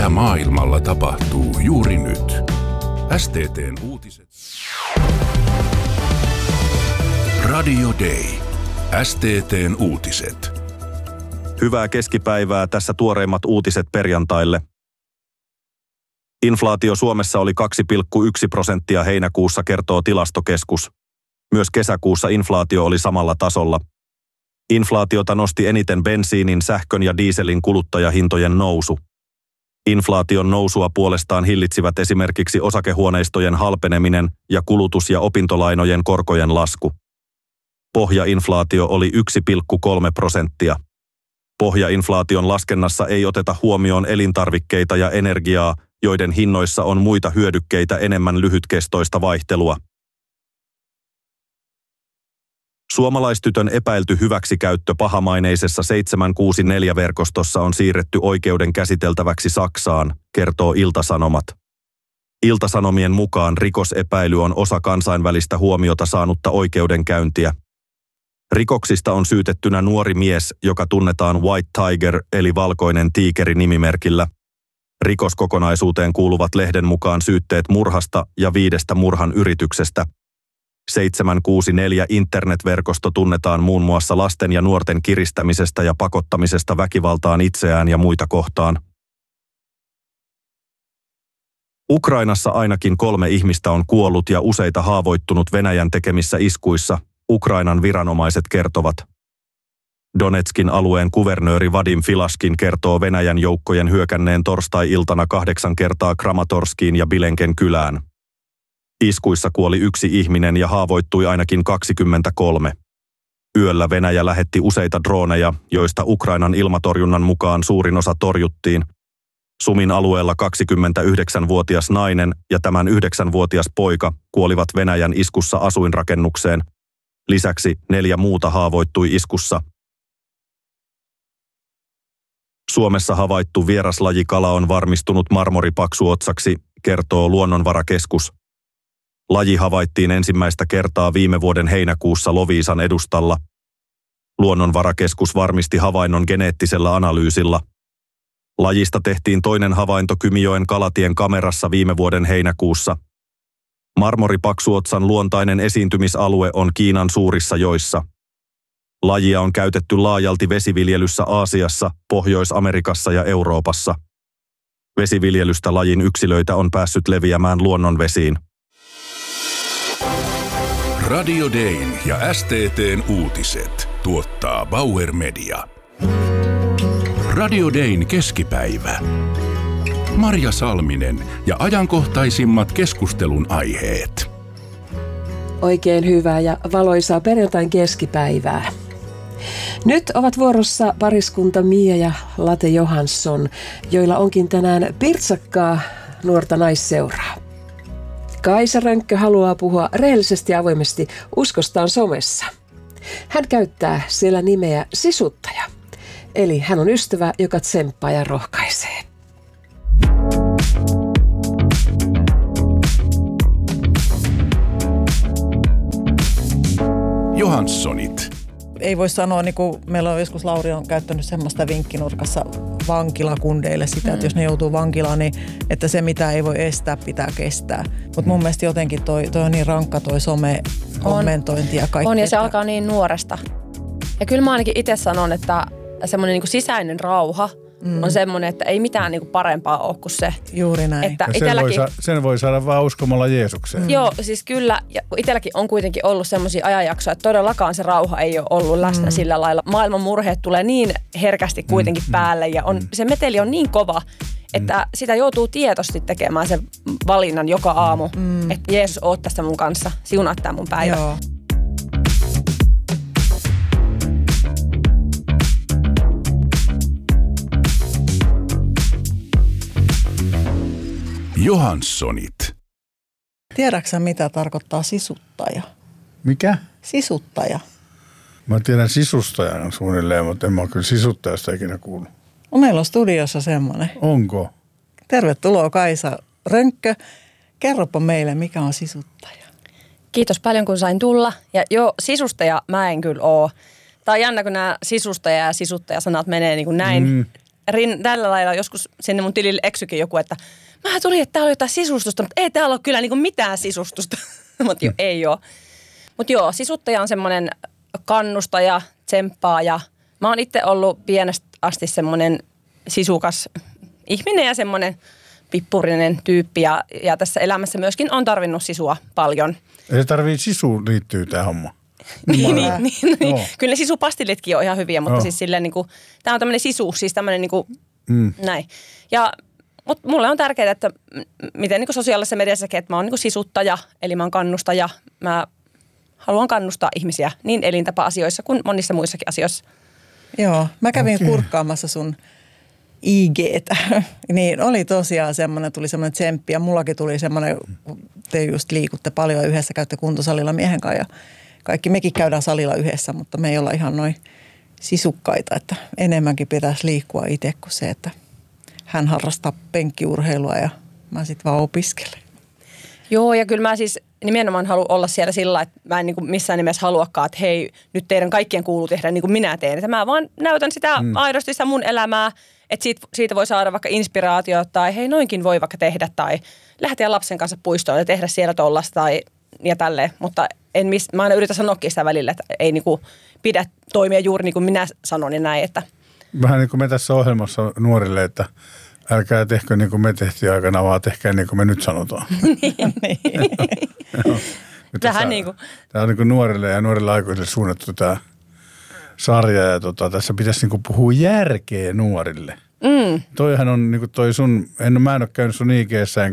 mitä maailmalla tapahtuu juuri nyt. STT:n uutiset. Radio Day. STT:n uutiset. Hyvää keskipäivää, tässä tuoreimmat uutiset perjantaille. Inflaatio Suomessa oli 2,1% heinäkuussa, kertoo Tilastokeskus. Myös kesäkuussa inflaatio oli samalla tasolla. Inflaatiota nosti eniten bensiinin, sähkön ja dieselin kuluttajahintojen nousu. Inflaation nousua puolestaan hillitsivät esimerkiksi osakehuoneistojen halpeneminen ja kulutus- ja opintolainojen korkojen lasku. Pohjainflaatio oli 1,3%. Pohjainflaation laskennassa ei oteta huomioon elintarvikkeita ja energiaa, joiden hinnoissa on muita hyödykkeitä enemmän lyhytkestoista vaihtelua. Suomalaistytön epäilty hyväksikäyttö pahamaineisessa 764-verkostossa on siirretty oikeuden käsiteltäväksi Saksaan, kertoo Ilta-Sanomat. Ilta-Sanomien mukaan rikosepäily on osa kansainvälistä huomiota saanutta oikeudenkäyntiä. Rikoksista on syytettynä nuori mies, joka tunnetaan White Tiger eli valkoinen tiikeri -nimimerkillä. Rikoskokonaisuuteen kuuluvat lehden mukaan syytteet murhasta ja 5 murhan yrityksestä. 764 internetverkosto tunnetaan muun muassa lasten ja nuorten kiristämisestä ja pakottamisesta väkivaltaan itseään ja muita kohtaan. Ukrainassa ainakin 3 ihmistä on kuollut ja useita haavoittunut Venäjän tekemissä iskuissa, Ukrainan viranomaiset kertovat. Donetskin alueen kuvernööri Vadim Filaskin kertoo Venäjän joukkojen hyökänneen torstai-iltana 8 kertaa Kramatorskiin ja Bilenken kylään. Iskuissa kuoli 1 ihminen ja haavoittui ainakin 23. Yöllä Venäjä lähetti useita drooneja, joista Ukrainan ilmatorjunnan mukaan suurin osa torjuttiin. Sumin alueella 29-vuotias nainen ja tämän 9-vuotias poika kuolivat Venäjän iskussa asuinrakennukseen. Lisäksi 4 muuta haavoittui iskussa. Suomessa havaittu vieraslajikala on varmistunut marmoripaksuotsaksi, kertoo Luonnonvarakeskus. Laji havaittiin ensimmäistä kertaa viime vuoden heinäkuussa Loviisan edustalla. Luonnonvarakeskus varmisti havainnon geneettisellä analyysilla. Lajista tehtiin toinen havainto Kymijoen Kalatien kamerassa viime vuoden heinäkuussa. Marmoripaksuotsan luontainen esiintymisalue on Kiinan suurissa joissa. Lajia on käytetty laajalti vesiviljelyssä Aasiassa, Pohjois-Amerikassa ja Euroopassa. Vesiviljelystä lajin yksilöitä on päässyt leviämään luonnonvesiin. Radio Dayn ja STT:n uutiset tuottaa Bauer Media. Radio Dayn keskipäivä. Marja Salminen ja ajankohtaisimmat keskustelun aiheet. Oikein hyvää ja valoisaa perjantain keskipäivää. Nyt ovat vuorossa pariskunta Mia ja Late Johansson, joilla onkin tänään pirtsakkaa nuorta naisseuraa. Kaisa Rönkkö haluaa puhua rehellisesti ja avoimesti uskostaan somessa. Hän käyttää siellä nimeä sisuttaja, eli hän on ystävä, joka tsemppaa ja rohkaisee. Johanssonit. Ei voi sanoa, niin kuin meillä on joskus Lauri on käyttänyt semmoista vinkkinurkassa vankilakundeille sitä, että jos ne joutuu vankilaan, niin että se mitä ei voi estää, pitää kestää. Mutta mun mielestä jotenkin toi on niin rankka toi some-kommentointi ja kaikki. On ja se alkaa niin nuoresta. Ja kyllä mä ainakin itse sanon, että semmoinen niin sisäinen rauha on semmoinen, että ei mitään niin kuin parempaa ole kuin se. Juuri näin. Että sen voi saada vaan uskomalla Jeesukseen. Joo, siis kyllä. Ja itselläkin on kuitenkin ollut semmoisia ajanjaksoja, että todellakaan se rauha ei ole ollut läsnä sillä lailla. Maailman murheet tulee niin herkästi kuitenkin päälle ja se meteli on niin kova, että sitä joutuu tietoisesti tekemään sen valinnan joka aamu. Että Jeesus, oot tässä mun kanssa, siunaa tää mun päivä. Joo. Johanssonit. Tiedätkö mitä tarkoittaa sisuttaja? Mikä? Sisuttaja. Mä tiedän sisustajan suunnilleen, mutta en mä kyllä sisuttajasta ikinä kuullut. No, meillä on studiossa semmoinen. Onko? Tervetuloa Kaisa Rönkkö. Kerropa meille, mikä on sisuttaja. Kiitos paljon, kun sain tulla. Ja joo, sisustaja mä en kyllä oo. Tää on jännä, kun nämä sisustaja ja sisuttaja sanat menee niin kuin näin tällä lailla joskus sinne mun tilille eksyikin joku, että mä tulin, että täällä on jotain sisustusta, mutta ei täällä ole kyllä niin kuin mitään sisustusta. Mutta ei ole. Mutta joo, sisuttaja on semmoinen kannustaja, tsemppaaja. Mä oon itse ollut pienestä asti semmoinen sisukas ihminen ja semmoinen pippurinen tyyppi. Ja tässä elämässä myöskin on tarvinnut sisua paljon. Ja se tarvii sisuun liittyy tämä homma. niin. Kyllä ne sisupastillitkin on ihan hyviä, mutta siis silleen niin kuin, tämä on tämmöinen sisu, siis tämmöinen niin kuin, näin. Mutta mulle on tärkeää, että miten niin kuin sosiaalisessa mediassakin, että mä oon niin kuin sisuttaja, eli mä oon kannustaja. Mä haluan kannustaa ihmisiä niin elintapa-asioissa kuin monissa muissakin asioissa. Joo, mä kävin kurkkaamassa sun IG:tä, niin oli tosiaan tuli semmoinen tsemppi ja mullakin tuli semmoinen, te just liikutte paljon yhdessä, käytte kuntosalilla miehen kanssa ja kaikki mekin käydään salilla yhdessä, mutta me ei olla ihan noin sisukkaita, että enemmänkin pitäisi liikkua itse kuin se, että hän harrastaa penkkiurheilua ja mä sitten vaan opiskelen. Joo, ja kyllä mä siis nimenomaan haluan olla siellä sillä, että mä en niin kuin missään nimessä haluakaan, että hei, nyt teidän kaikkien kuuluu tehdä niin kuin minä teen. Että mä vaan näytän sitä aidosti sitä mun elämää, että siitä voi saada vaikka inspiraatio tai hei, noinkin voi vaikka tehdä tai lähteä lapsen kanssa puistoon ja tehdä siellä tollasta tai ja tälleen. Mutta mä aina yritän sanoakin sitä välillä, että ei niin kuin pidä toimia juuri niin kuin minä sanon ja näin. Että. Vähän niin kuin me tässä ohjelmassa nuorille, että älkää tehkö niin kuin me tehtiin aikana, vaan tehkää niin kuin me nyt sanotaan. Vähän niin kuin. Tämä on niin kuin nuorille ja nuorille aikuisille suunnattu tämä sarja ja tässä pitäisi niin kuin puhua järkeä nuorille. Toihan on niin kuin toi sun, mä en ole käynyt sun IG:ssä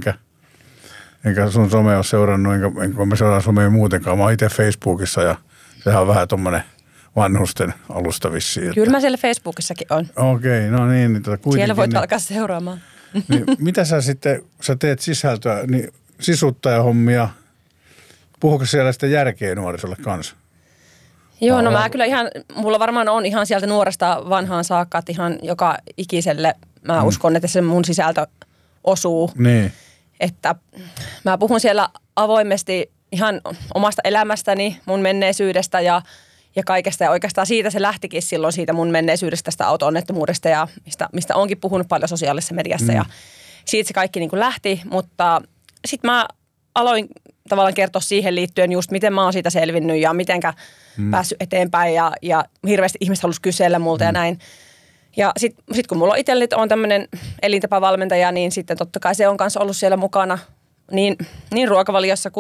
enkä sun some ole seurannut, enkä mä seuraan somea muutenkaan. Mä oon itse Facebookissa ja sehän on vähän tommonen vanhusten alusta vissiin. Kyllä mä siellä Facebookissakin on. Okei, no niin. Kuitenkin, siellä voit alkaa seuraamaan. Niin, mitä sä teet sisältöä, niin sisuttajahommia, puhuuko siellä sitä järkeä nuorisolle kanssa? Joo, no mä kyllä mulla varmaan on ihan sieltä nuoresta vanhaan saakka, että ihan joka ikiselle mä uskon, että se mun sisältö osuu. Niin. Että mä puhun siellä avoimesti ihan omasta elämästäni, mun menneisyydestä ja kaikesta. Ja oikeastaan siitä se lähtikin silloin siitä mun menneisyydestä, tästä auto-onnettomuudesta ja mistä onkin puhunut paljon sosiaalisessa mediassa. Ja siitä se kaikki niin kuin lähti, mutta sitten mä aloin tavallaan kertoa siihen liittyen just, miten mä oon siitä selvinnyt ja mitenkä päässyt eteenpäin ja hirveästi ihmiset halusi kysellä multa ja näin. Ja sit kun mulla itselleni on tämmöinen elintapavalmentaja, niin sitten totta kai se on kanssa ollut siellä mukana niin ruokavaliossa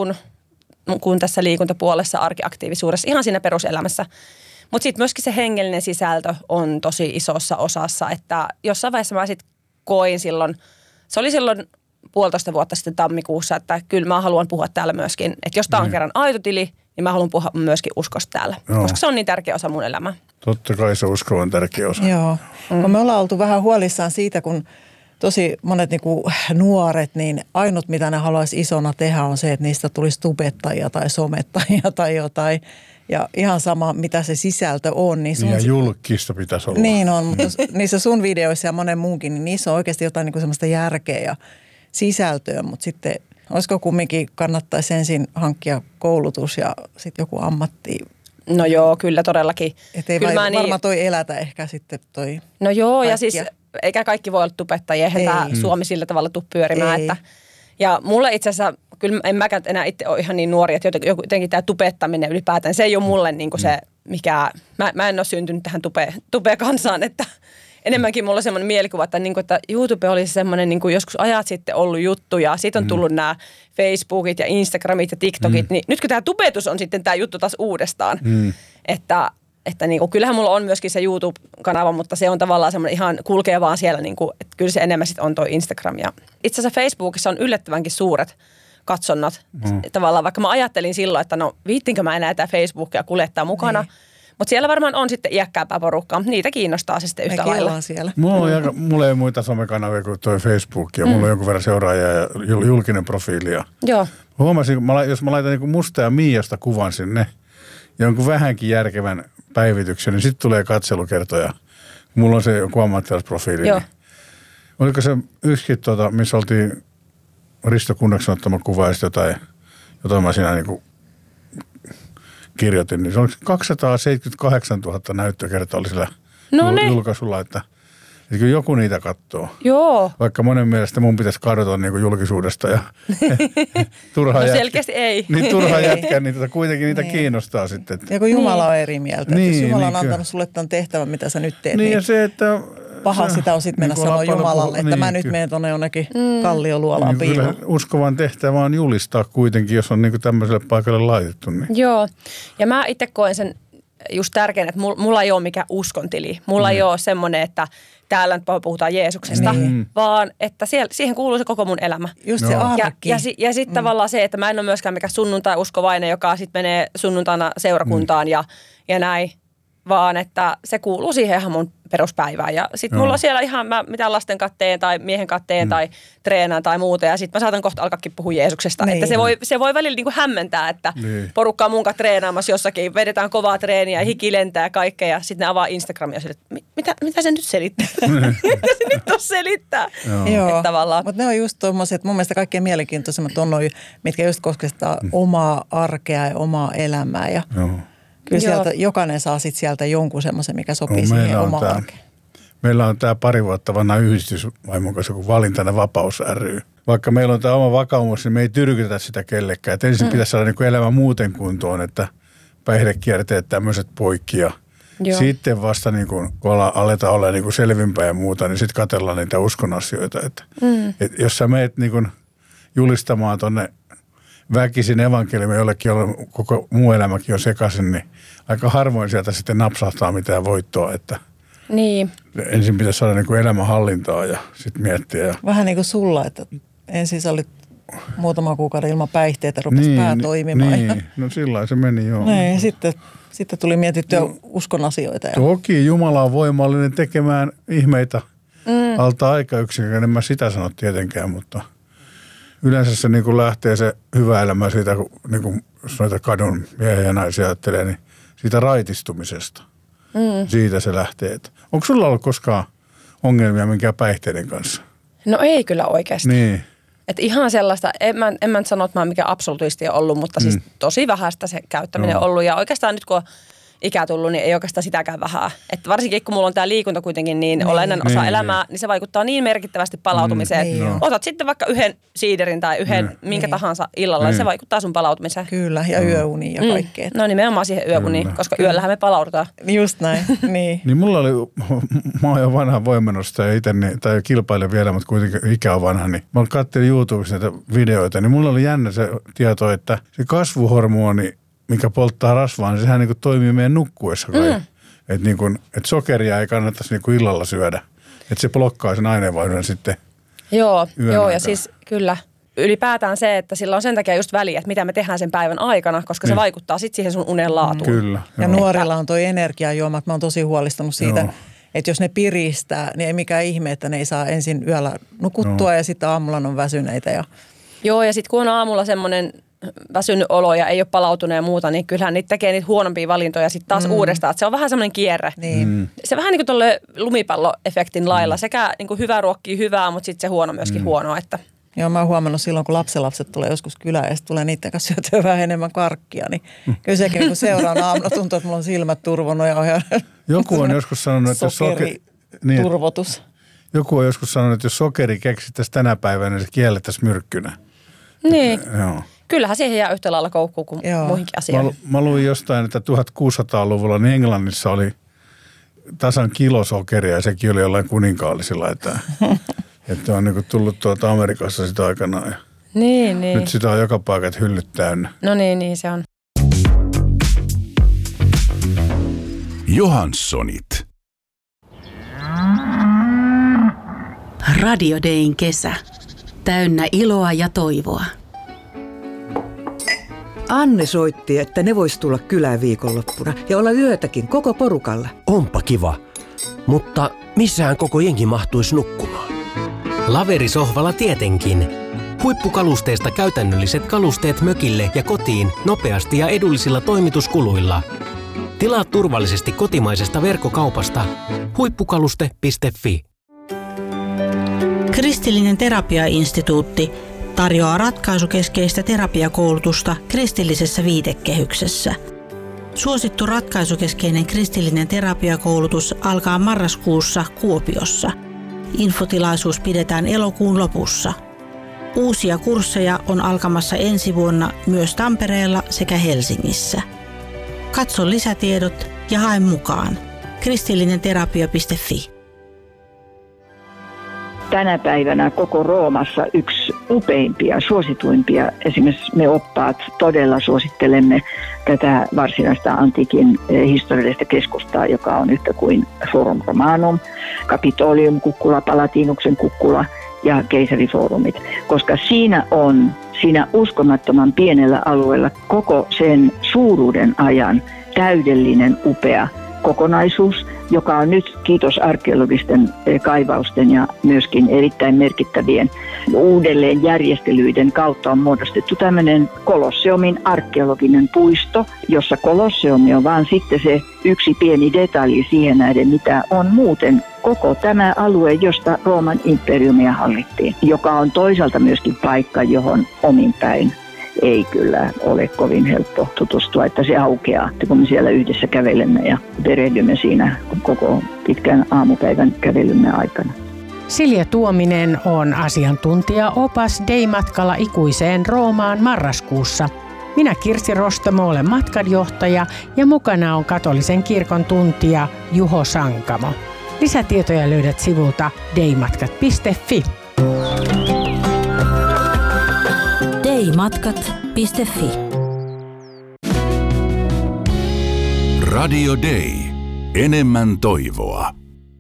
kuin tässä liikuntapuolessa, arkiaktiivisuudessa, ihan siinä peruselämässä. Mutta sitten myöskin se hengellinen sisältö on tosi isossa osassa, että jossain vaiheessa mä sitten koin silloin, se oli silloin 1,5 vuotta sitten tammikuussa, että kyllä mä haluan puhua täällä myöskin, että jos tää on kerran aito tili, niin mä haluan puhua myöskin uskosta täällä, koska se on niin tärkeä osa mun elämää. Totta kai se usko on tärkeä osa. Joo, me ollaan oltu vähän huolissaan siitä, kun tosi monet niinku nuoret, niin ainut mitä ne haluaisi isona tehdä on se, että niistä tulisi tubettajia tai somettajia tai jotain. Ja ihan sama, mitä se sisältö on. Niin ja julkista pitäisi olla. Niin on, mutta niissä sun videoissa ja monen muunkin, niin niissä on oikeasti jotain niinku semmoista järkeä ja sisältöä. Mutta sitten olisiko kumminkin kannattaisi ensin hankkia koulutus ja sitten joku ammatti. No joo, kyllä todellakin. Että ei varmaan toi elätä ehkä sitten toi. No joo, kaikkia. Ja siis eikä kaikki voi olla tubettajia, eihän tämä Suomi sillä tavalla tule pyörimään. Ja mulle itse asiassa, kyllä en mäkään enää itse ole ihan niin nuori, että jotenkin tämä tubettaminen ylipäätään, se ei ole mulle niin kuin se, mikä, mä en ole syntynyt tähän tube-kansaan, että enemmänkin mulla on semmoinen mielikuva, että, niin kuin, että YouTube olisi semmoinen niin kuin joskus ajat sitten ollut juttu ja sitten on tullut nämä Facebookit ja Instagramit ja TikTokit, niin nyt kun tämä tubetus on sitten tämä juttu taas uudestaan, että niin kuin, kyllähän mulla on myöskin se YouTube-kanava, mutta se on tavallaan semmoinen ihan kulkee vaan siellä, niin kuin, että kyllä se enemmän sitten on toi Instagram. Ja itse asiassa Facebookissa on yllättävänkin suuret katsonnat. Tavallaan vaikka mä ajattelin silloin, että no viittinkö mä enää tämä Facebookia kuljettaa mukana. Mutta siellä varmaan on sitten iäkkääpää porukkaa. Niitä kiinnostaa se sitten yhtä lailla. Siellä. Mulla ei muita somekanavia kuin toi Facebook ja mulla on jonkun verran seuraajia ja julkinen profiili. Joo. Huomasin, jos mä laitan niin musta ja Miiasta kuvan sinne jonkun vähänkin järkevän päivityksen, niin sitten tulee katselukertoja. Mulla on se joku ammattilaisprofiili. Niin. Oliko se yksikin, missä oltiin Risto Kunnaksen ottama kuva ja jotain mä siinä niinku kirjoitin, niin se oli 278 000 näyttökertaa oli sillä julkaisulla, että Että kyllä joku niitä katsoo. Joo. Vaikka monen mielestä mun pitäisi kadota niin kuin julkisuudesta ja turhaa selkeästi ei. Niin turhaa jätkää, niin kuitenkin niitä kiinnostaa sitten. Ja kun Jumala on eri mieltä. Niin, jos Jumala on niin antanut sulle tämän tehtävän, mitä sä nyt teet, niin ja se, että paha sitä on sitten mennä niin sanoa Jumalalle, että mä nyt kyllä. menen tuonne jonnekin kallioluolaan niin piiloon. Uskovan tehtävä on julistaa kuitenkin, jos on niin kuin tämmöiselle paikalle laitettu. Niin. Joo, ja mä itse koen sen just tärkeän, että mulla ei ole mikään uskontili. Mulla ei ole semmoinen, että täällä nyt puhutaan Jeesuksesta, vaan että siihen kuuluu se koko mun elämä. Just se arki. Ja sitten tavallaan se, että mä en ole myöskään mikään sunnuntai-uskovainen, joka sitten menee sunnuntaina seurakuntaan ja näin, vaan että se kuuluu siihen ihan mun peruspäivään. Ja sitten mulla on siellä ihan mitään lasten katteen tai miehen katteen tai treenaan tai muuta. Ja sitten mä saatan kohta alkaakin puhua Jeesuksesta. Niin. Että se voi välillä niinku hämmentää, että porukka on munkaan treenaamassa jossakin. Vedetään kovaa treeniä ja hiki lentää ja kaikkea. Ja sitten ne avaa Instagramia sille, että mitä se nyt selittää? Mitä se nyt on selittää? Joo, mutta ne on just tommosia, että mun mielestä kaikkein mielenkiintoisemmat on noi, mitkä just koskettaa omaa arkea ja omaa elämää. Ja kyllä sieltä, jokainen saa sitten sieltä jonkun semmoisen, mikä sopii siihen omaan arkeen. Meillä on tämä 2 vuotta vanha yhdistys vaimon kanssa kuin Valintana Vapaus ry. Vaikka meillä on tämä oma vakaumus, niin me ei tyrkytetä sitä kellekään. Et ensin pitäisi saada niin elämä muuten kuntoon, että päihdekierteet tämmöiset poikkia. Sitten vasta niin kun aletaan olla niin selvinpäin ja muuta, niin sitten katsellaan niitä uskon asioita. Et jos sä meet niin julistamaan tuonne väkisin evankeliumia jollekin, jolla koko muu elämäkin on sekaisin, niin aika harvoin sieltä sitten napsahtaa mitään voittoa, että niin. Ensin pitäisi saada niin kuin elämänhallintaa ja sitten miettiä. Vähän niin kuin sulla, että ensin sä olit muutama kuukauden ilman päihteitä, rupesi pää toimimaan. Niin, no sillä se meni joo. Niin, sitten tuli mietittyä uskon asioita. Toki Jumala on voimallinen tekemään ihmeitä alta aikayksikön, en mä sitä sano tietenkään, mutta yleensä se niin kuin lähtee se hyvä elämä siitä, niin kuin jos noita kadun miehiä ja naisia ajattelee, niin siitä raitistumisesta. Siitä se lähtee. Onko sulla ollut koskaan ongelmia minkään päihteiden kanssa? No ei kyllä oikeasti. Niin. Että ihan sellaista, en mä sano, että mä oon mikään absolutisti ollut, mutta siis tosi vähäistä se käyttäminen on ollut. Ja oikeastaan nyt kun on ikää tullut, niin ei oikeastaan sitäkään vähää. Että varsinkin kun mulla on tää liikunta kuitenkin niin olennainen osa elämää, niin se vaikuttaa niin merkittävästi palautumiseen. Otat sitten vaikka yhden siiderin tai yhden minkä tahansa illalla, niin se vaikuttaa sun palautumiseen. Kyllä, ja yöuniin ja kaikkea. No nimenomaan siihen yöuniin, koska yöllähän me palaudutaan. Just näin, niin. Niin mulla oli, mä oon jo vanha voimennosta ja itse, tai kilpailen vielä, mutta kuitenkin ikä on vanha, niin mä katselin YouTubessa näitä videoita, niin mulla oli jännä se tieto, että se kasvuhormoni, mikä polttaa rasvaa, niin sehän niin kuin toimii meidän nukkuessa kai. Että niin et sokeria ei kannattaisi niin kuin illalla syödä. Että se blokkaa sen aineenvaihdon sitten Joo, ja siis kyllä. Ylipäätään se, että sillä on sen takia just väliä, että mitä me tehdään sen päivän aikana, koska se vaikuttaa sitten siihen sun unen laatuun. Kyllä. Ja nuorilla on toi energiajuomat. Mä oon tosi huolestunut siitä, että jos ne piristää, niin ei mikään ihme, että ne ei saa ensin yöllä nukuttua ja sitten aamulla on väsyneitä. Joo, ja sitten kun on aamulla semmoinen väsynyt olo ja ei ole palautunut ja muuta, niin kyllähän niitä tekee niitä huonompia valintoja sitten taas uudestaan. Että se on vähän semmoinen kierre. Se vähän niin kuin tuolle lumipalloefektin lailla. Sekä niin kuin hyvä ruokkii hyvää, mutta sitten se huono myöskin huonoa. Että. Joo, mä oon huomannut silloin, kun lapsenlapset tulee joskus kylään ja sitten tulee niiden kanssa syötyä vähän enemmän karkkia, niin kyllä sekin niin seuraavana aamuna tuntuu, että mulla on silmät turvonnut ja ohjaa. Joku on joskus sanonut, että turvotus. Joku on joskus sanonut, että jos sokeri keksittäisiin tänä päivänä, niin se kiellettäisiin myrkkynä. Niin. Kyllähän siihen jää yhtä lailla koukkuun kuin muihinkin asioihin. Mä luin jostain, että 1600-luvulla niin Englannissa oli tasan kilo sokeria ja sekin oli jollain kuninkaallisilla, että on niin tullut tuolta Amerikassa sitä aikanaan. Niin. Nyt sitä on joka paikat hyllyt täynnä. No niin se on. Johanssonit. Radio Dayn kesä. Täynnä iloa ja toivoa. Anne soitti, että ne vois tulla kylään viikonloppuna ja olla yötäkin koko porukalla. Onpa kiva, mutta missähän koko jengi mahtuisi nukkumaan? Laverisohvalla tietenkin. Huippukalusteesta käytännölliset kalusteet mökille ja kotiin nopeasti ja edullisilla toimituskuluilla. Tilaa turvallisesti kotimaisesta verkkokaupasta huippukaluste.fi. Kristillinen terapiainstituutti tarjoaa ratkaisukeskeistä terapiakoulutusta kristillisessä viitekehyksessä. Suosittu ratkaisukeskeinen kristillinen terapiakoulutus alkaa marraskuussa Kuopiossa. Infotilaisuus pidetään elokuun lopussa. Uusia kursseja on alkamassa ensi vuonna myös Tampereella sekä Helsingissä. Katso lisätiedot ja hae mukaan. kristillinenterapia.fi. Tänä päivänä koko Roomassa yksi upeimpia, suosituimpia. Esimerkiksi me oppaat todella suosittelemme tätä varsinaista antiikin historiallista keskustaa, joka on yhtä kuin Forum Romanum, Capitolium kukkula, Palatinuksen kukkula ja keisarifoorumit. Koska siinä uskomattoman pienellä alueella koko sen suuruuden ajan täydellinen, upea kokonaisuus, joka on nyt, kiitos arkeologisten kaivausten ja myöskin erittäin merkittävien uudelleenjärjestelyiden kautta on muodostettu tämmöinen Kolosseumin arkeologinen puisto, jossa Kolosseumi on vaan sitten se yksi pieni detalji siihen nähden, mitä on muuten koko tämä alue, josta Rooman imperiumia hallittiin, joka on toisaalta myöskin paikka, johon omin päin ei kyllä ole kovin helppo tutustua, että se aukeaa, kun me siellä yhdessä kävelemme ja perehdymme siinä koko pitkän aamupäivän kävelymme aikana. Silja Tuominen on asiantuntija-opas Dei-matkalla ikuiseen Roomaan marraskuussa. Minä Kirsi Rostamo olen matkanjohtaja ja mukana on katolisen kirkon tuntija Juho Sankamo. Lisätietoja löydät sivulta deimatkat.fi. deimatkat.fi. Radio Day. Enemmän toivoa.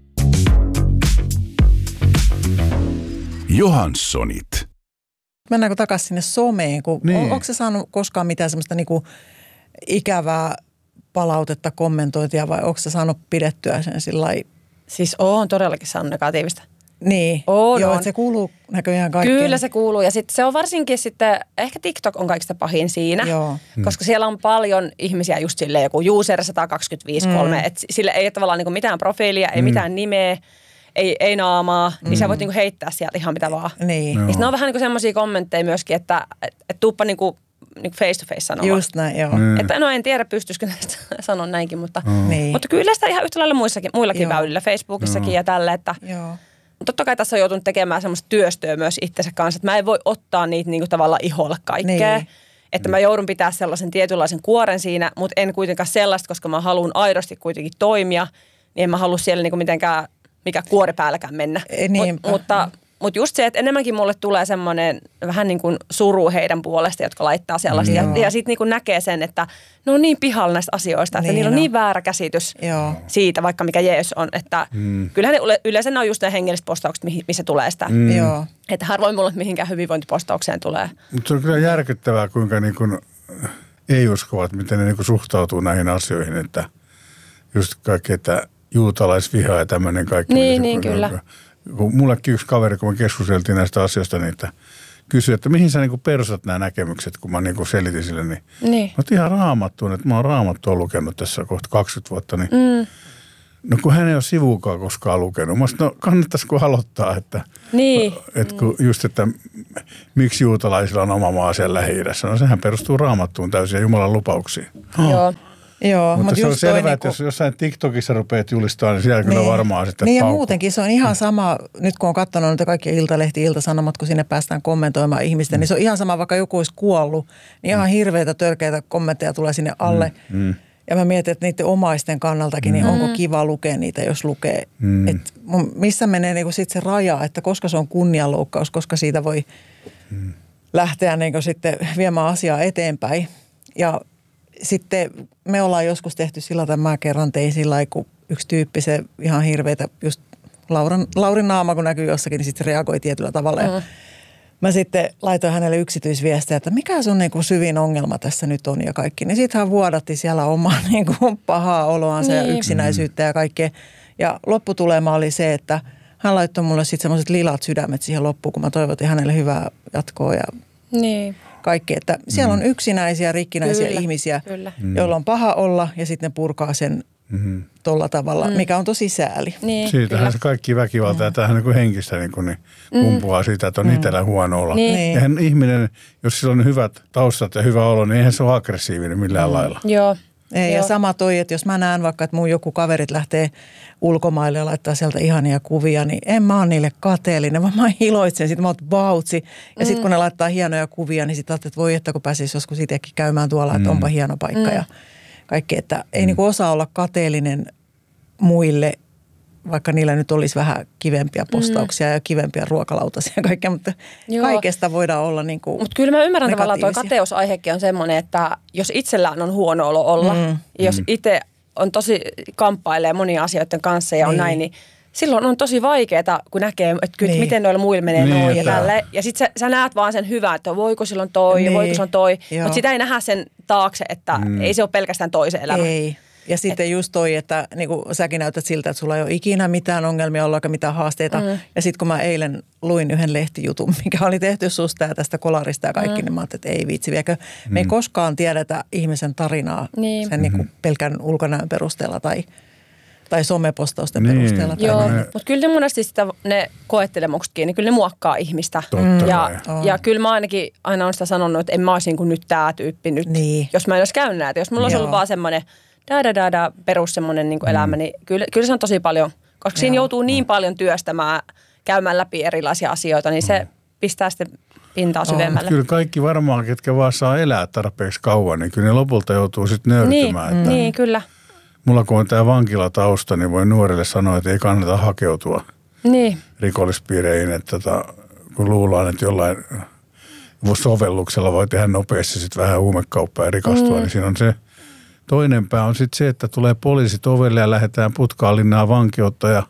Johanssonit. Mennäänkö takaisin sinne someen? Onko se saanut koskaan mitään semmoista niinku ikävää palautetta, kommentointia vai onko se saanut pidettyä sen sillai? Siis on todellakin saanut negatiivista. Niin, joo, että se kuuluu näköjään kaikkeen. Kyllä se kuuluu ja sitten se on varsinkin sitten, ehkä TikTok on kaikista pahin siinä, koska siellä on paljon ihmisiä just silleen joku user 125.3, että sille ei ole tavallaan niinku mitään profiilia, ei mitään nimeä, ei naamaa, niin sä voit niinku heittää sieltä ihan mitä vaan. Niin. Ja ne on vähän niinku semmoisia kommentteja myöskin, että tuuppa niinku face to face sanoa. Just näin, joo. Että no en tiedä, pystyisikö näistä sanoa näinkin, mutta kyllä sitä ihan yhtä lailla muillakin väylillä, Facebookissakin ja tällä, että totta kai tässä on joutunut tekemään semmoista työstöä myös itsensä kanssa, että mä en voi ottaa niitä niinku tavallaan iholla kaikkea. Niin. Että mä joudun pitää sellaisen tietynlaisen kuoren siinä, mutta en kuitenkaan sellaista, koska mä haluan aidosti kuitenkin toimia, niin en mä halua siellä niinku mitenkään mikä kuori päälläkään mennä. Mutta just se, että enemmänkin mulle tulee semmoinen vähän niin kuin suru heidän puolesta, jotka laittaa sellaista. Ja sitten niin näkee sen, että ne on niin pihalla näistä asioista, että niillä on niin väärä käsitys siitä, vaikka mikä Jeesus on. Että kyllähän yleensä ne on just ne hengelliset postaukset, missä tulee sitä. Että harvoin mulle mihinkään hyvinvointipostaukseen tulee. Mutta se on kyllä järkyttävää, kuinka niin kuin ei-uskovat, miten ne niin kuin suhtautuu näihin asioihin. Että just kaikki, että juutalaisviha ja tämmöinen kaikki. Niin kyllä. Kun mullekin yksi kaveri, kun me keskusteltiin näistä asioista, niin kysyi, että mihin sä niinku perustat nämä näkemykset, kun mä niinku selitin sille. Niin. Mä ihan Raamattuun, että mä oon Raamattua lukenut tässä kohta 20 vuotta. No kun hän ei ole sivuukaan koskaan lukenut. Mä sanoin, no kannattaisiko aloittaa, että miksi juutalaisilla on oma maa siellä Lähi-idässä. No sehän perustuu Raamattuun täysin ja Jumalan lupauksiin. Joo, mutta se on selvää, että jos jossain TikTokissa rupeat julistamaan, niin siellä kyllä varmaan sitten niin ja muutenkin se on ihan sama, nyt kun on katsonut niitä kaikkia Iltalehti, Ilta-Sanomat, kun sinne päästään kommentoimaan ihmistä, niin se on ihan sama, vaikka joku olisi kuollut, niin ihan hirveitä törkeitä kommentteja tulee sinne alle. Ja mä mietin, että niiden omaisten kannaltakin, niin onko kiva lukea niitä, jos lukee. Että missä menee niin sitten se raja, että koska se on kunnianloukkaus, koska siitä voi lähteä niin sitten viemään asiaa eteenpäin. Ja sitten me ollaan joskus tehty sillä tavalla, mä kerran tein sillä lailla, kun yksi tyyppi, se ihan hirveitä, just Laurin naama, kun näkyy jossakin, niin sitten se reagoi tietyllä tavalla. Ja mä sitten laitoin hänelle yksityisviestejä, että mikä sun niin kuin syvin ongelma tässä nyt on ja kaikki. Niin sitten hän vuodatti siellä omaa niin kuin pahaa oloansa ja yksinäisyyttä ja kaikkea. Ja lopputulema oli se, että hän laittoi mulle sitten semmoiset lilat sydämet siihen loppuun, kun mä toivotin hänelle hyvää jatkoa ja kaikki. Että siellä on yksinäisiä, rikkinäisiä ihmisiä, joilla on paha olla ja sitten ne purkaa sen tolla tavalla, mikä on tosi sääli. Siitähän se kaikki väkivalta ja tämähän niin henkistä niin kumpuaa siitä, että on itsellä huono olla. Eihän ihminen, jos sillä on hyvät taustat ja hyvä olo, niin eihän se ole aggressiivinen millään lailla. Joo. Ei, ja sama toi, että jos mä näen vaikka, että mun joku kaverit lähtee ulkomaille ja laittaa sieltä ihania kuvia, niin en mä ole niille kateellinen, vaan mä iloitsen. Sitten mä oon vautsi. Ja sitten kun ne laittaa hienoja kuvia, niin sitten ajattelet, että voi että kun pääsisi joskus itsekin käymään tuolla, että onpa hieno paikka ja kaikki. Että ei niinku osaa olla kateellinen muille, vaikka niillä nyt olisi vähän kivempiä postauksia ja kivempiä ruokalautasia ja kaikkea, mutta kaikesta voidaan olla niin kuin Mutta kyllä mä ymmärrän tavallaan, tuo kateusaihekin on semmoinen, että jos itsellään on huono olo olla, ja jos itse on tosi kamppailee monia asioiden kanssa ja on näin, niin silloin on tosi vaikeaa, kun näkee, että kyllä, miten noilla muilla menee noin ja tälleen. Ja sitten sä näet vaan sen hyvää, että voiko silloin toi ja voiko silloin toi, mutta sitä ei nähdä sen taakse, että ei se ole pelkästään toisen elämä. Ei. Ja sitten just toi, että niin kuin säkin näytät siltä, että sulla ei ole ikinä mitään ongelmia olla, mitään haasteita. Ja sitten kun mä eilen luin yhden lehtijutun, mikä oli tehty susta ja tästä kolarista ja kaikki, niin mä ajattelin, että ei viitsi viekö. Me ei koskaan tiedetä ihmisen tarinaa sen niin kuin pelkän ulkonäön perusteella tai somepostausten perusteella. Joo, mutta kyllä ne monesti ne koettelemuksetkin, niin kyllä ne muokkaa ihmistä. Ja kyllä mä ainakin aina olen sitä sanonut, että en mä olisi niin kuin nyt tää tyyppi nyt, jos mä en olisi käynyt näitä. Jos mulla olisi ollut vaan semmoinen perus semmoinen niin kuin elämä, niin kyllä se on tosi paljon, koska siinä joutuu niin paljon työstämään, käymään läpi erilaisia asioita, niin se pistää sitten pintaa syvemmälle. Kyllä kaikki varmaan, ketkä vaan saa elää tarpeeksi kauan, niin kyllä ne lopulta joutuu sitten nöyrtymään. Niin, kyllä. Mulla kun on tämä vankilatausta, niin voi nuorille sanoa, että ei kannata hakeutua rikollispiireihin, että kun luullaan, että jollain sovelluksella voi tehdä nopeasti sitten vähän huumekauppaa ja rikastua, niin siinä on se toinen pää on sitten se, että tulee poliisit ovelle ja lähdetään Putkaalinnan vankeutta ja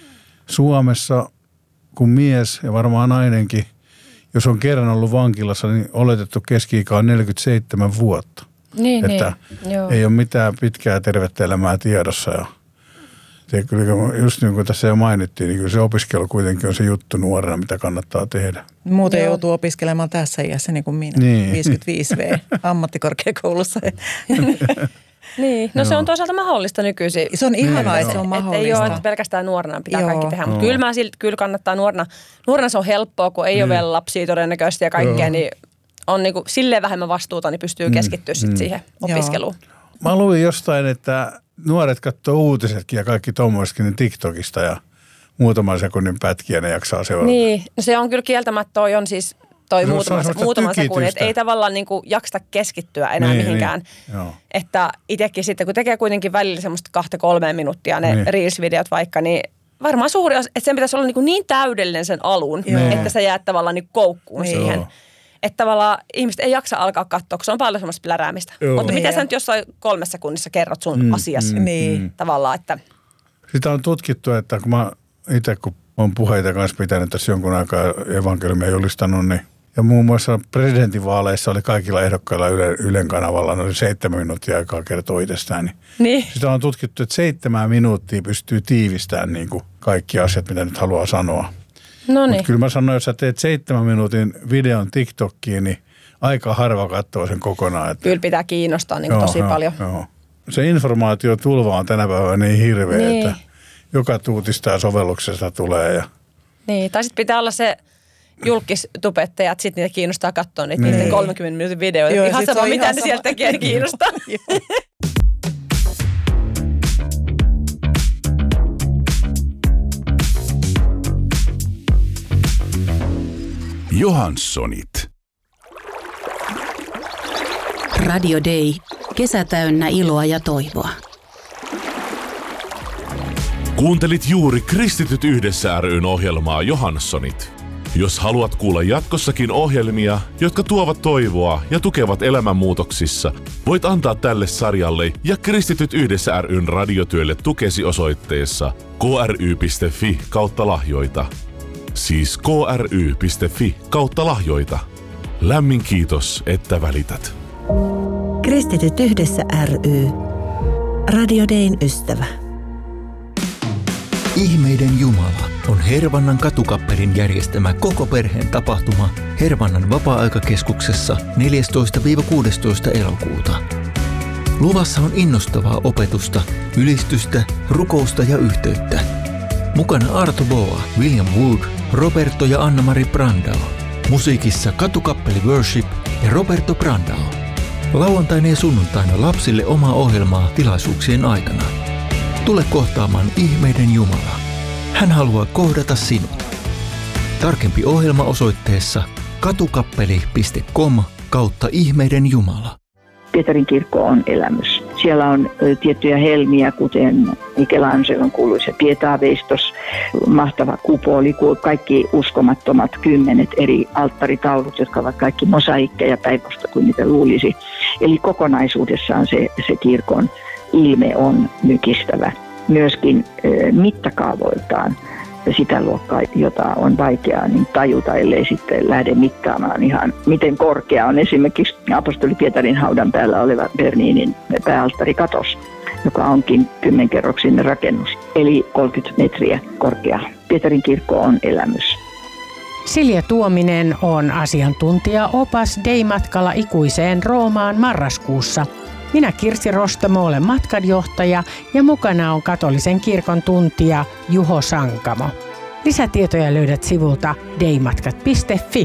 Suomessa kun mies ja varmaan nainenkin, jos on kerran ollut vankilassa, niin oletettu keski-ikä on 47 vuotta. Että ei ole mitään pitkää tervettä elämää tiedossa ja se kyllä, just niin kuin tässä jo mainittiin, niin kyllä se opiskelu kuitenkin on se juttu nuorena, mitä kannattaa tehdä. Muuten joutuu opiskelemaan tässä iässä niin kuin minä, 55V ammattikorkeakoulussa. Niin, no se on toisaalta mahdollista nykyisin. Se on ihanaa, että se on mahdollista. Ei ole, että pelkästään nuorena pitää kaikki tehdä, mutta kyllä kannattaa nuorena. Nuorena se on helppoa, kun ei ole vielä lapsia todennäköisesti ja kaikkea, niin on niinku silleen vähemmän vastuuta, niin pystyy keskittyä sitten siihen opiskeluun. Mä luin jostain, että nuoret katsoo uutisetkin ja kaikki tommoisetkin niin TikTokista ja muutaman sekunnin pätkiä ne jaksaa seurata. Niin, no se on kyllä kieltämättä, toi on siis muutaman sekunnin, että ei tavallaan niinku jaksa keskittyä enää mihinkään. Että itsekin sitten, kun tekee kuitenkin välillä semmoista 2-3 minuuttia ne Reels-videot vaikka, niin varmaan suuri osa, että sen pitäisi olla niin täydellinen sen alun, että sä jäät tavallaan niin koukkuun siihen. Että tavallaan ihmiset ei jaksa alkaa katsoa, kun se on paljon semmoista pläräämistä. Mutta miten sä nyt jossain 3 sekunnissa kerrot sun asiassa tavallaan, että... Sitä on tutkittu, että kun mä itse, kun olen puheita kanssa pitänyt tässä jonkun aikaa evankeliumia julistanut, niin ja muun muassa presidentinvaaleissa oli kaikilla ehdokkailla Ylen kanavalla noin 7 minuuttia aikaa kertoo itsestään. Niin. Sitä on tutkittu, että 7 minuuttia pystyy tiivistämään niin kuin kaikki asiat, mitä nyt haluaa sanoa. Mutta kyllä mä sanoin, jos sä teet 7 minuutin videon TikTokiin, niin aika harva katsoo sen kokonaan. Että... Kyllä pitää kiinnostaa niin tosi paljon. Se informaatiotulva on tänä päivänä niin hirveä, että joka tuutista ja sovelluksesta tulee. Ja... Niin, tai sitten pitää olla se julkistubettaja, että sitten niitä kiinnostaa katsoa niitä 30 minuutin videoita. Joo, ihan sama, mitä ne sieltä tekee, niin kiinnostaa. Johanssonit. Radio Day. Kesä täynnä iloa ja toivoa. Kuuntelit juuri Kristityt yhdessä ry:n ohjelmaa Johanssonit. Jos haluat kuulla jatkossakin ohjelmia, jotka tuovat toivoa ja tukevat elämänmuutoksissa, voit antaa tälle sarjalle ja Kristityt yhdessä ry:n radiotyölle tukesi osoitteessa kry.fi/lahjoita. Siis kry.fi/lahjoita. Lämmin kiitos, että välität. Kristityt yhdessä ry. Radio Dayn ystävä. Ihmeiden Jumala on Hervannan katukappelin järjestämä koko perheen tapahtuma Hervannan vapaa-aikakeskuksessa 14-16 elokuuta. Luvassa on innostavaa opetusta, ylistystä, rukousta ja yhteyttä. Mukana Arto Boa, William Wood, Roberto ja Anna-Mari Brandao. Musiikissa katukappeli Worship ja Roberto Brandao. Lauantaina ja sunnuntaina lapsille omaa ohjelmaa tilaisuuksien aikana. Tule kohtaamaan ihmeiden Jumala. Hän haluaa kohdata sinut. Tarkempi ohjelma osoitteessa katukappeli.com/ihmeiden Jumala. Pietarin kirkko on elämys. Siellä on tiettyjä helmiä, kuten Michelangelon kuuluisa Pietaveistos, mahtava kupoli, kaikki uskomattomat 10 eri alttaritaulut, jotka ovat kaikki mosaikkeja päinvastoin kuin mitä luulisi. Eli kokonaisuudessaan se kirkon ilme on mykistävä. Myöskin mittakaavoiltaan sitä luokkaa, jota on vaikeaa niin tajuta, ellei sitten lähde mittaamaan ihan, miten korkea on esimerkiksi apostoli Pietarin haudan päällä oleva Berninin pääalttarikatos, joka onkin 10-kerroksinen rakennus, eli 30 metriä korkea. Pietarin kirkko on elämys. Silja Tuominen on asiantuntija opas Dei-matkalla ikuiseen Roomaan marraskuussa. Minä Kirsi Rostamo olen matkanjohtaja ja mukana on katolisen kirkon tuntija Juho Sankamo. Lisätietoja löydät sivulta deimatkat.fi.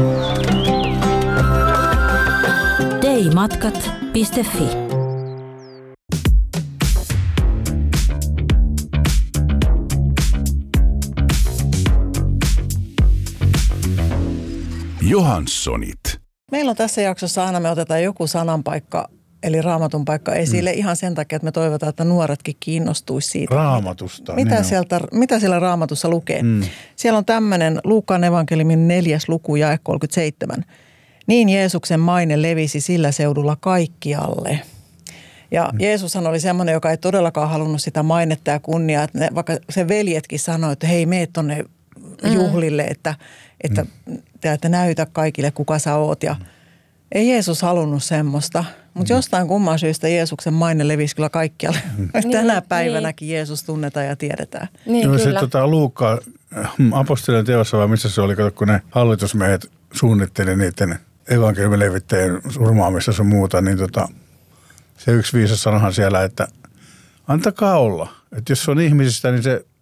deimatkat.fi. Johanssonit. Meillä on tässä jaksossa aina, me otetaan joku sananpaikka, eli Raamatun paikka esille ihan sen takia, että me toivotaan, että nuoretkin kiinnostuisi siitä. Raamatusta. Mitä siellä Raamatussa lukee? Siellä on tämmöinen Luukkaan evankeliumin 4. luku jae 37. Niin Jeesuksen maine levisi sillä seudulla kaikkialle. Ja Jeesushan oli semmoinen, joka ei todellakaan halunnut sitä mainetta ja kunniaa, että vaikka se veljetkin sanoi, että hei, mene tonne juhlille, että näytä kaikille, kuka sä oot. Ja ei Jeesus halunnut semmoista, mutta jostain kumman syystä Jeesuksen maine levisi kyllä kaikkialle. Tänä päivänäkin Jeesus tunnetaan ja tiedetään. Niin, kyllä. Se Luukkaan apostolien teossa, vai missä se oli, kun ne hallitusmiehet suunnitteli niiden evankeliumilevittäjien surmaamista ja muuta, niin se yksi viisas sanohan siellä, että antakaa olla. Että jos se on ihmisistä, niin se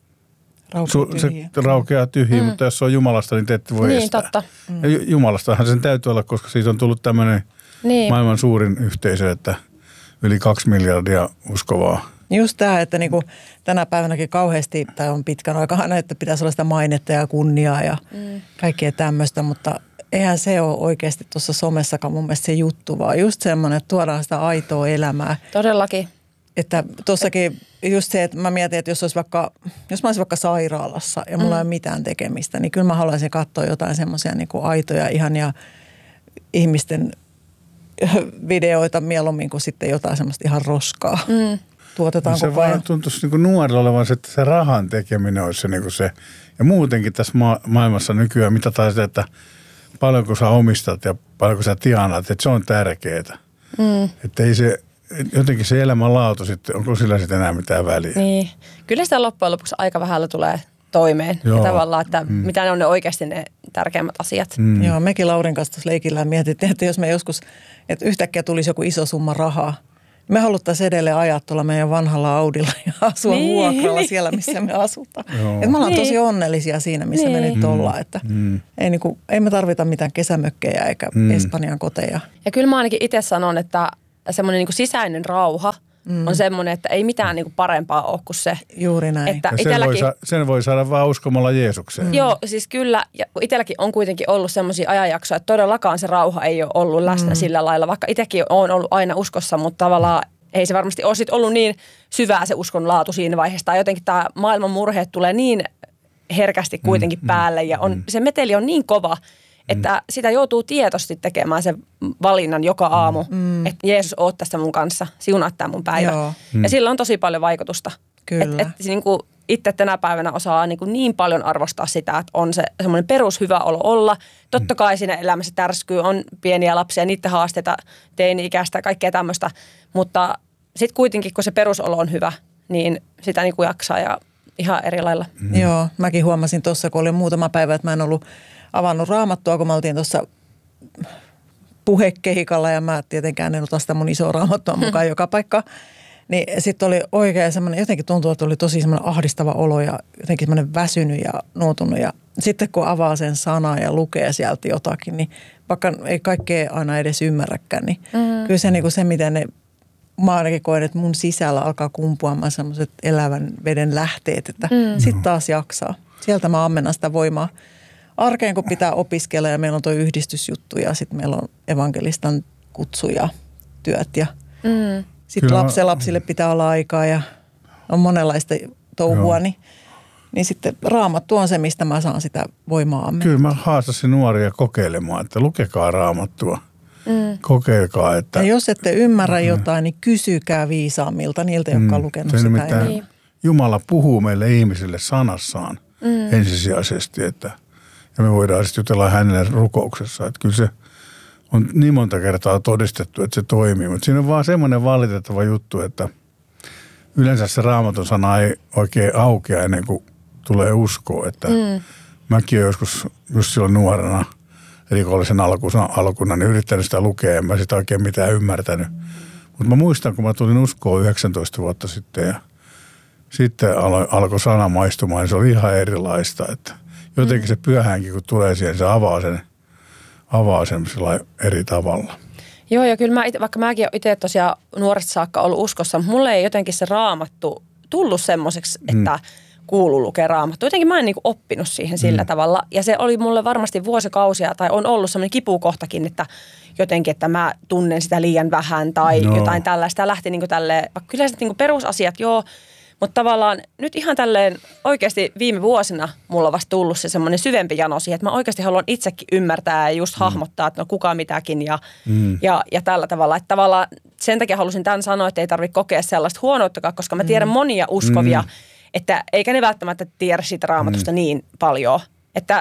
raukeaa tyhjiin, mutta jos se on Jumalasta, niin te ette voi estää. Totta. Ja Jumalastahan sen täytyy olla, koska siitä on tullut tämmöinen maailman suurin yhteisö, että yli 2 miljardia uskovaa. Just tämä, että niinku tänä päivänäkin kauheasti, tai on pitkän aikaa, että pitäisi olla sitä mainetta ja kunniaa ja kaikkea tämmöistä, mutta eihän se ole oikeasti tuossa somessakaan mun mielestä se juttu, vaan just semmoinen, että tuodaan sitä aitoa elämää. Todellakin. Että tuossakin just se, että mä mietin, että jos mä olisin vaikka sairaalassa ja mulla ei ole mitään tekemistä, niin kyllä mä haluaisin katsoa jotain semmoisia niin kuin aitoja ihania ihmisten videoita mieluummin kuin sitten jotain semmoista ihan roskaa. Tuotetaan se vaan tuntuisi niin kuin nuorilla olevan se, että se rahan tekeminen olisi se, niin kuin se. Ja muutenkin tässä maailmassa nykyään mitataan sitä, että paljonko sä omistat ja paljonko sä tienaat, että se on tärkeää. Että ei se jotenkin se elämänlaatu sitten, onko sillä sitten enää mitään väliä? Niin. Kyllä sitä loppujen lopuksi aika vähällä tulee toimeen. Ja tavallaan, että mitä ne on ne oikeasti ne tärkeimmät asiat. Joo, mekin Laurin kanssa tuossa leikillään mietittiin, että jos me joskus, että yhtäkkiä tulisi joku iso summa rahaa, me haluttaisiin edelleen ajaa tuolla meidän vanhalla Audilla ja asua vuokralla siellä, missä me asutaan. Että me ollaan tosi onnellisia siinä, missä me nyt ollaan. Että ei me tarvita mitään kesämökkejä eikä Espanjan koteja. Ja kyllä mä ainakin itse sanon, että semmoinen niin sisäinen rauha on semmoinen, että ei mitään niin kuin parempaa ole kuin se. Juuri näin. Että sen voi saada vaan uskomalla Jeesukseen. Joo, siis kyllä. Ja itselläkin on kuitenkin ollut semmoisia ajanjaksoja, että todellakaan se rauha ei ole ollut läsnä sillä lailla. Vaikka itsekin olen ollut aina uskossa, mutta tavallaan ei se varmasti ole sit ollut niin syvää se uskon laatu siinä vaiheessa. Tai jotenkin tämä maailman murheet tulee niin herkästi kuitenkin päälle ja se meteli on niin kova, että sitä joutuu tietoisesti tekemään sen valinnan joka aamu, että Jeesus, oot tässä mun kanssa, siunaat tää mun päivä. Ja sillä on tosi paljon vaikutusta. Kyllä. Että niin kuin itse tänä päivänä osaa niin paljon arvostaa sitä, että on se semmoinen perushyvä olo olla. Totta kai siinä elämässä tärskyy, on pieniä lapsia, niiden haasteita, teini-ikäistä, kaikkea tämmöistä. Mutta sitten kuitenkin, kun se perusolo on hyvä, niin sitä niin kuin jaksaa ja ihan eri lailla. Joo, mäkin huomasin tuossa, kun oli muutama päivä, että mä en ollut avannut Raamattua, kun me oltiin tuossa puhekehikalla ja mä tietenkään en ota sitä mun isoa Raamattua mukaan joka paikka. Niin sitten oli oikein semmoinen, jotenkin tuntuu, että oli tosi semmoinen ahdistava olo ja jotenkin semmoinen väsynyt ja nuotunut. Ja sitten kun avaa sen sanaa ja lukee sieltä jotakin, niin vaikka ei kaikkea aina edes ymmärräkään, niin kyllä se, niin kuin se miten ne, mä ainakin koen, että mun sisällä alkaa kumpuamaan sellaiset elävän veden lähteet, että sitten taas jaksaa. Sieltä mä ammennan sitä voimaa arkeen, kun pitää opiskella ja meillä on tuo yhdistysjuttu ja sitten meillä on evankelistan kutsu ja työt ja sitten lapsille pitää olla aikaa ja on monenlaista touhua, niin sitten Raamattu on se, mistä mä saan sitä voimaa. Kyllä mä haastasin nuoria kokeilemaan, että lukekaa Raamattua. Kokeilkaa. Että... Ja jos ette ymmärrä jotain, niin kysykää viisaammilta niiltä, jotka on lukenut sitä. Nimittäin Jumala puhuu meille ihmisille sanassaan ensisijaisesti, että ja me voidaan sitten jutella hänelle rukouksessa. Että kyllä se on niin monta kertaa todistettu, että se toimii. Mutta siinä on vaan semmoinen valitettava juttu, että yleensä se Raamatun sana ei oikein aukea ennen kuin tulee uskoa. Että mäkin olen joskus just silloin nuorena rikollisen alkuna niin yrittänyt sitä lukea. En mä sitä oikein mitään ymmärtänyt. Mutta mä muistan, kun mä tulin uskoon 19 vuotta sitten ja sitten alkoi sana maistumaan, niin se oli ihan erilaista. Että jotenkin se pyhänkin, kun tulee siihen, se avaa sen eri tavalla. Joo, ja kyllä vaikka mäkin olen itse tosiaan nuoresta saakka ollut uskossa, mutta mulle ei jotenkin se Raamattu tullut semmoiseksi, että kuuluu lukea Raamattu. Jotenkin mä en niinku oppinut siihen sillä tavalla. Ja se oli mulle varmasti vuosikausia, tai on ollut semmoinen kipukohtakin, että jotenkin, että mä tunnen sitä liian vähän tai jotain tällaista. Lähti niinku tälleen, kyllä sitten niinku perusasiat, joo. Mutta tavallaan nyt ihan tälleen oikeasti viime vuosina mulla on vasta tullut se semmoinen syvempi jano siihen, että mä oikeasti haluan itsekin ymmärtää ja just hahmottaa, että no kuka mitäkin ja tällä tavalla. Että tavallaan sen takia halusin tämän sanoa, että ei tarvitse kokea sellaista huonouttakaan, koska mä tiedän monia uskovia, että eikä ne välttämättä tiedä siitä Raamatusta niin paljon. Että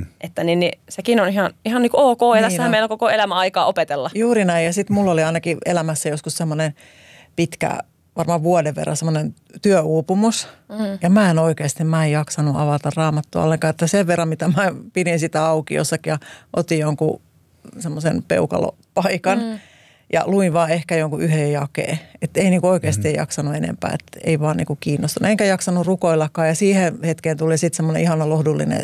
niin sekin on ihan niin kuin ok ja tässähän meillä on koko elämä aikaa opetella. Juuri näin ja sitten mulla oli ainakin elämässä joskus semmoinen pitkä varmaan vuoden verran semmoinen työuupumus. Ja mä en jaksanut avata Raamattua ollenkaan. Että sen verran, mitä mä pidin sitä auki jossakin ja otin jonkun semmoisen peukalopaikan. Ja luin vaan ehkä jonkun yhden jakeen. Että ei niinku oikeasti jaksanut enempää. Että ei vaan niinku kiinnostunut. Enkä jaksanut rukoillakaan. Ja siihen hetkeen tuli sitten semmoinen ihana lohdullinen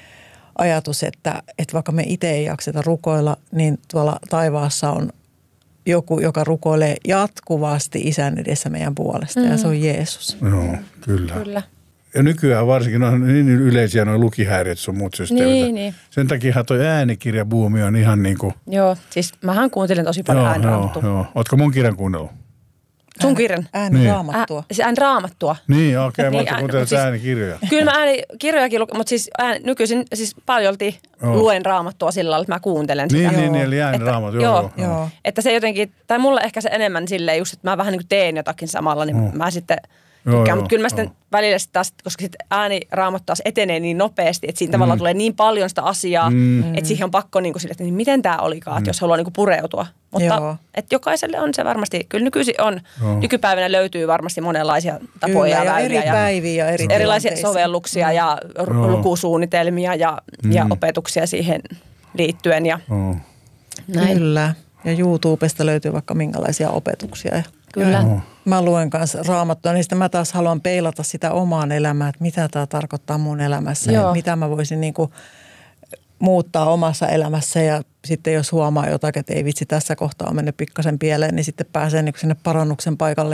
ajatus, että vaikka me itse ei jakseta rukoilla, niin tuolla taivaassa on joku, joka rukoilee jatkuvasti Isän edessä meidän puolesta ja se on Jeesus. Joo, kyllä. Ja nykyään varsinkin on niin yleisiä nuo lukihäiriöt sun muut systeemit. Niin. Sen takia toi äänikirjabuumi on ihan niin kuin... Joo, siis mähän kuuntelen tosi paljon ääniraamattua. Joo. Ootko mun kirjan kuunnellut? Sun kirjan? Ääniraamattua. Ääniraamattua. Niin, okei. Mä ootko kuuntelemaan äänikirjoja? Kyllä mä äänikirjojakin mutta siis nykyisin siis paljolti luen Raamattua sillä lailla, että mä kuuntelen sitä. Niin, eli ääniraamattua. Joo. Että se jotenkin, tai mulle ehkä se enemmän silleen just, että mä vähän niin kuin teen jotakin samalla, niin mä sitten... Mutta kyllä mä sitten välillä taas, koska sitten ääniraamattu taas etenee niin nopeasti, että siinä tavallaan tulee niin paljon sitä asiaa, että siihen on pakko niin kuin sille, että niin miten tämä olikaan, että jos haluaa niin kuin pureutua. Mutta että jokaiselle on se varmasti, kyllä nykypäivänä löytyy varmasti monenlaisia tapoja kyllä, ja eri päiviä ja erilaisia sovelluksia ja lukusuunnitelmia ja opetuksia siihen liittyen. Ja näin. Kyllä, ja YouTubesta löytyy vaikka minkälaisia opetuksia. Kyllä. Mä luen kanssa Raamattua, niin sitten mä taas haluan peilata sitä omaan elämään, että mitä tämä tarkoittaa mun elämässä ja mitä mä voisin niin kuin muuttaa omassa elämässä. Ja sitten jos huomaa jotakin, että ei vitsi, tässä kohtaa on mennyt pikkasen pieleen, niin sitten pääsee niin kuin sinne parannuksen paikalle